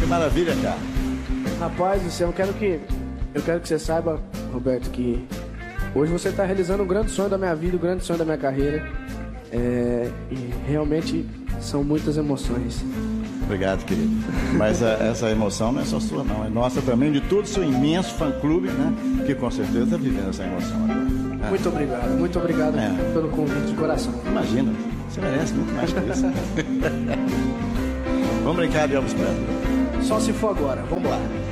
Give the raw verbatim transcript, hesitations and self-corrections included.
maravilha, cara. Rapaz do céu, eu quero que, eu quero que você saiba, Roberto, que hoje você está realizando um grande sonho da minha vida, um grande sonho da minha carreira. É, e realmente são muitas emoções. Obrigado, querido. Mas a, essa emoção não é só sua, não. É nossa também, de todo o seu imenso fã-clube, né? Que com certeza está vivendo essa emoção agora. É. Muito obrigado, muito obrigado é. pelo convite de coração. Imagina, você merece muito mais que isso. Vamos brincar de Elvis Presley? Só se for agora, vamos lá.